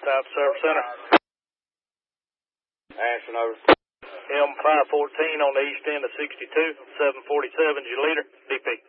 Type Service Center. Ashton, over. M514 on the east end of 62, 747's your leader, DP.